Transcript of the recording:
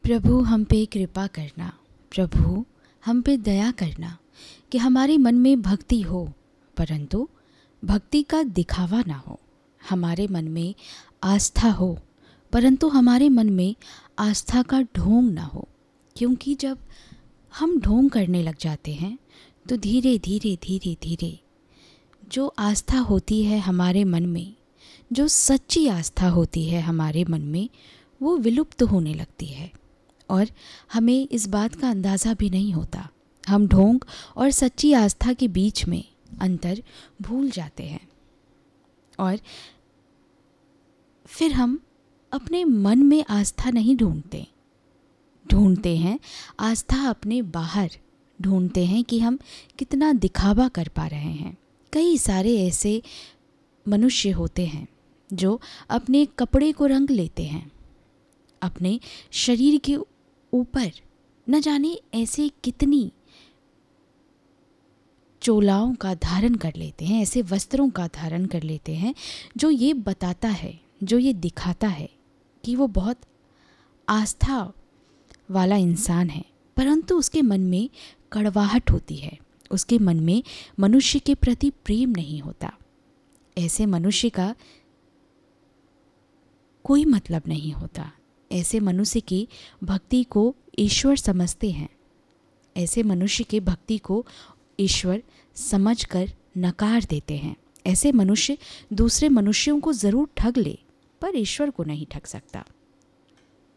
प्रभु हम पे कृपा करना, प्रभु हम पे दया करना कि हमारे मन में भक्ति हो परंतु भक्ति का दिखावा ना हो। हमारे मन में आस्था हो परंतु हमारे मन में आस्था का ढोंग ना हो, क्योंकि जब हम ढोंग करने लग जाते हैं तो धीरे धीरे धीरे धीरे जो आस्था होती है हमारे मन में, जो सच्ची आस्था होती है हमारे मन में, वो विलुप्त होने लगती है और हमें इस बात का अंदाज़ा भी नहीं होता। हम ढोंग और सच्ची आस्था के बीच में अंतर भूल जाते हैं और फिर हम अपने मन में आस्था नहीं ढूंढते हैं आस्था अपने बाहर ढूंढते हैं कि हम कितना दिखावा कर पा रहे हैं। कई सारे ऐसे मनुष्य होते हैं जो अपने कपड़े को रंग लेते हैं, अपने शरीर के ऊपर न जाने ऐसे कितनी चोलाओं का धारण कर लेते हैं, ऐसे वस्त्रों का धारण कर लेते हैं जो ये बताता है, जो ये दिखाता है कि वो बहुत आस्था वाला इंसान है, परंतु उसके मन में कड़वाहट होती है, उसके मन में मनुष्य के प्रति प्रेम नहीं होता। ऐसे मनुष्य का कोई मतलब नहीं होता। ऐसे मनुष्य की भक्ति को ईश्वर समझते हैं, ऐसे मनुष्य के भक्ति को ईश्वर समझकर नकार देते हैं। ऐसे मनुष्य दूसरे मनुष्यों को ज़रूर ठग ले पर ईश्वर को नहीं ठग सकता।